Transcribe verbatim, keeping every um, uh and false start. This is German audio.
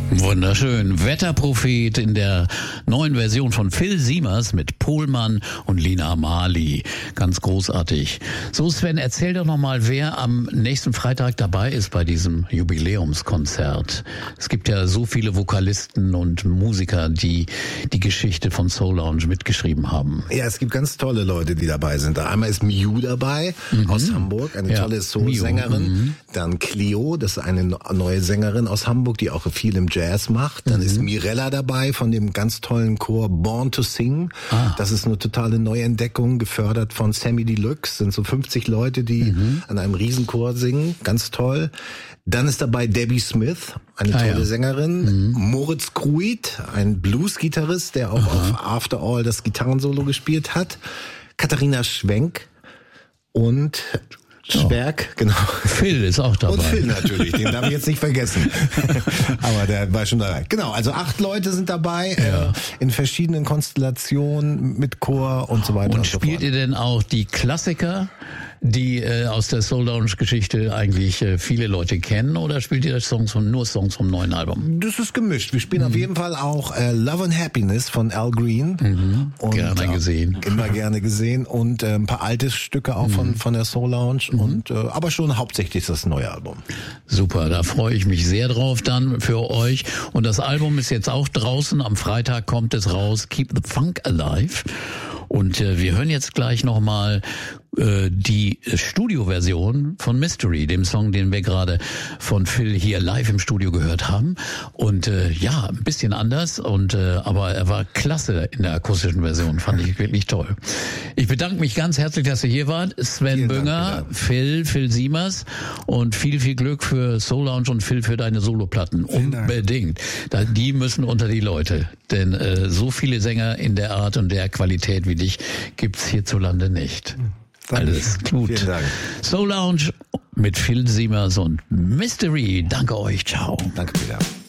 Wunderschön. Wetterprophet in der neuen Version von Phil Simers mit Pohlmann und Lina Marley. Ganz großartig. So, Sven, erzähl doch nochmal, wer am nächsten Freitag dabei ist bei diesem Jubiläumskonzert. Es gibt ja so viele Vokalisten und Musiker, die die Geschichte von Soul Lounge mitgeschrieben haben. Ja, es gibt ganz tolle Leute, die dabei sind. Einmal ist Miu dabei, mhm. aus Hamburg, eine ja. tolle Soul-Sängerin. Mhm. Dann Clio, das ist eine neue Sängerin aus Hamburg, die auch viel im Jazz macht. Dann mhm. ist Mirella dabei von dem ganz tollen Chor Born to Sing. Ah. Das ist eine totale Neuentdeckung, gefördert von Sammy Deluxe. Sind so fünfzig Leute, die mhm. an einem Riesenchor singen. Ganz toll. Dann ist dabei Debbie Smith, eine ah, tolle ja. Sängerin. Mhm. Moritz Kruid, ein Blues-Gitarrist, der auch Aha. auf After All das Gitarrensolo gespielt hat. Katharina Schwenk und Schwerk, oh. genau. Phil ist auch dabei. Und Phil natürlich, den darf ich jetzt nicht vergessen. Aber der war schon dabei. Genau, also acht Leute sind dabei, ja. äh, in verschiedenen Konstellationen, mit Chor und so weiter. Und, und so spielt fort. Ihr denn auch die Klassiker, die äh, aus der Soul Lounge Geschichte eigentlich äh, viele Leute kennen, oder spielt ihr Songs von, nur Songs vom neuen Album? Das ist gemischt. Wir spielen mhm. auf jeden Fall auch äh, Love and Happiness von Al Green. Mhm. Und, gerne gesehen. Äh, immer gerne gesehen. Und äh, ein paar alte Stücke auch mhm. von von der Soul Lounge. Mhm. Und äh, aber schon hauptsächlich das neue Album. Super, da freue ich mich sehr drauf dann für euch. Und das Album ist jetzt auch draußen. Am Freitag kommt es raus. Keep the Funk Alive. Und äh, wir hören jetzt gleich nochmal äh, die Studioversion von Mystery, dem Song, den wir gerade von Phil hier live im Studio gehört haben. Und äh, ja, ein bisschen anders, und äh, aber er war klasse in der akustischen Version, fand ich wirklich toll. Ich bedanke mich ganz herzlich, dass ihr hier wart. Sven Vielen Bünger, Dank, Phil, Phil Simers, und viel, viel Glück für Soul Lounge und Phil für deine Soloplatten. Vielen Unbedingt. Da, die müssen unter die Leute, denn äh, so viele Sänger in der Art und der Qualität wie dich gibt's hierzulande nicht. Danke. Alles gut. Vielen Dank. Soul Lounge mit Phil Simers und Mystery. Danke euch. Ciao. Danke, Peter.